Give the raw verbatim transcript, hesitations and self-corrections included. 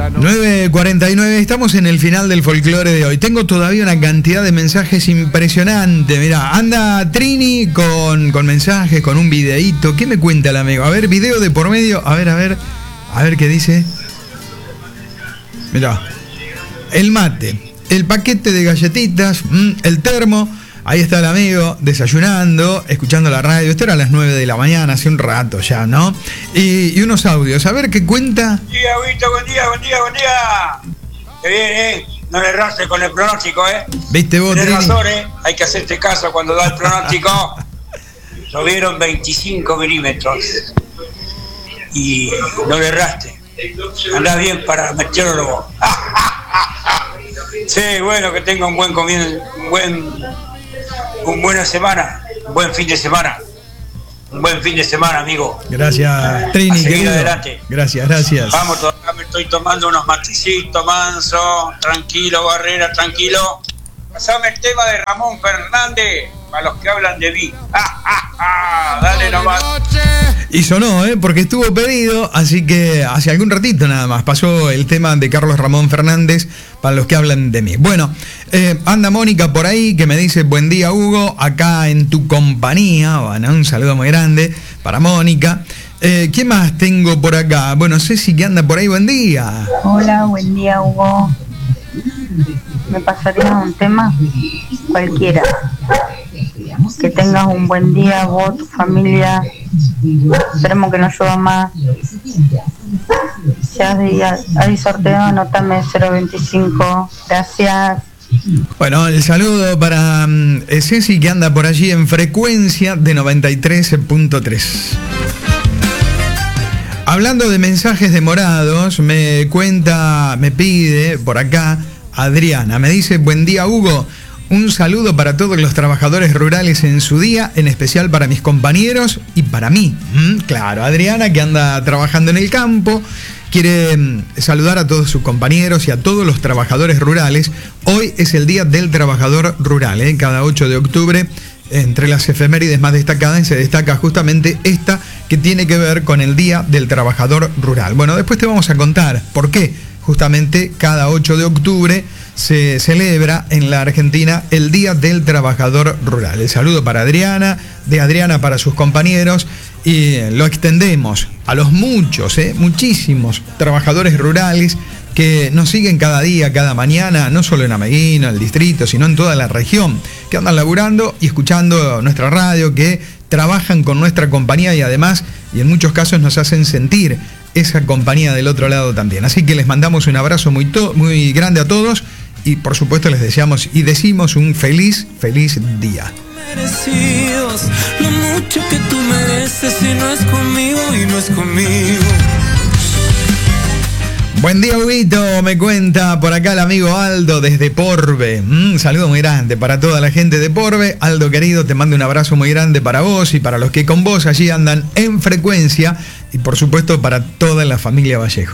nueve cuarenta y nueve, estamos en el final del folclore de hoy. Tengo todavía una cantidad de mensajes impresionante. Mirá, anda Trini con, con mensajes, con un videíto. ¿Qué me cuenta el amigo? A ver, video de por medio. A ver, a ver. A ver qué dice. Mirá. El mate, el paquete de galletitas, mmm, el termo. Ahí está el amigo desayunando, escuchando la radio. Esto era a las nueve de la mañana, hace un rato ya, ¿no? Y, y unos audios. A ver qué cuenta. Buen día, Vito, buen día, buen día, buen día. Qué bien, ¿eh? No le erraste con el pronóstico, ¿eh? ¿Viste vos, Tenés Trini? razón, ¿eh? Hay que hacerte caso cuando da el pronóstico. Llovieron veinticinco milímetros. Y no le erraste. Andás bien para meteorólogo. Sí, bueno, que tenga un buen comienzo, un buen... Un buena semana, un buen fin de semana. Un buen fin de semana, amigo. Gracias, Trini. A seguir querido. adelante. Gracias, gracias. Vamos, todavía me estoy tomando unos matecitos, manso. Tranquilo, Barrera, tranquilo. Pasame el tema de Ramón Fernández, para los que hablan de mí. ¡Ah, ah, ah! Dale nomás. Y sonó, ¿eh? Porque estuvo pedido, así que hace algún ratito nada más pasó el tema de Carlos Ramón Fernández, para los que hablan de mí. Bueno, eh, anda Mónica por ahí que me dice, buen día Hugo, acá en tu compañía. Bueno, un saludo muy grande para Mónica. Eh, ¿Qué más tengo por acá? Bueno, Ceci que anda por ahí, buen día. Hola, buen día Hugo. ¿Me pasarías un tema? Cualquiera. Que tengas un buen día, vos, tu familia. Esperemos que no llueva más. Si hay, hay sorteo, anótame cero veinticinco. Gracias. Bueno, el saludo para um, Ceci que anda por allí en frecuencia de noventa y tres punto tres. Hablando de mensajes demorados, me cuenta, me pide por acá Adriana. Me dice, buen día Hugo. Un saludo para todos los trabajadores rurales en su día, en especial para mis compañeros y para mí. ¿Mm? Claro, Adriana que anda trabajando en el campo, quiere mm, saludar a todos sus compañeros y a todos los trabajadores rurales. Hoy es el Día del Trabajador Rural, ¿eh? Cada ocho de octubre, entre las efemérides más destacadas, se destaca justamente esta que tiene que ver con el Día del Trabajador Rural. Bueno, después te vamos a contar por qué justamente cada ocho de octubre se celebra en la Argentina el Día del Trabajador Rural. El saludo para Adriana, de Adriana para sus compañeros, y lo extendemos a los muchos, eh, muchísimos trabajadores rurales que nos siguen cada día, cada mañana, no solo en Ameguino, el distrito, sino en toda la región, que andan laburando y escuchando nuestra radio, que trabajan con nuestra compañía y además, y en muchos casos nos hacen sentir esa compañía del otro lado también. Así que les mandamos un abrazo muy, to- muy grande a todos y por supuesto les deseamos y decimos un feliz, feliz día. Merecidos, lo mucho que tú mereces y no es conmigo y no es conmigo. Buen día, Huguito, me cuenta por acá el amigo Aldo desde Porve. Un saludo muy grande para toda la gente de Porve. Aldo querido, te mando un abrazo muy grande para vos y para los que con vos allí andan en frecuencia y por supuesto para toda la familia Vallejo.